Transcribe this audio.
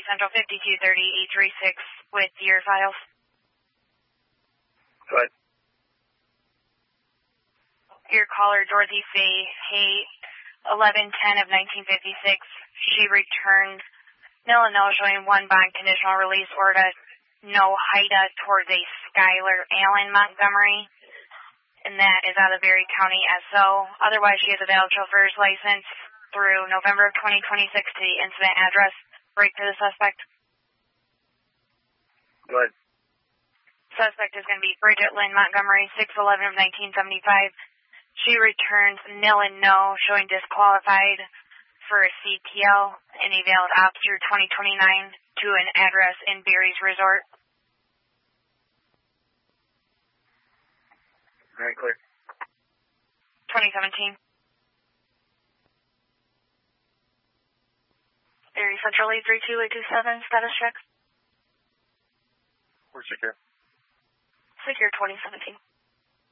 Central 5230-836 with your files. Go ahead. Your caller, Dorothy Faye, Hay, 1110 of 1956. She returned nil and no, showing one bond conditional release order, no HIDA towards a Skylar Allen Montgomery, and that is out of Berry County SO. Otherwise, she has a valid chauffeur's license through November of 2026 to the incident address. Break to the suspect. Go ahead. Suspect is going to be Bridget Lynn Montgomery, 611 of 1975. She returns nil and no, showing disqualified for a CTL and a valid ops through 2029 to an address in Berry's Resort. Very clear. 2017. Berry Central 832-827, status check. We're secure. Secure 2017.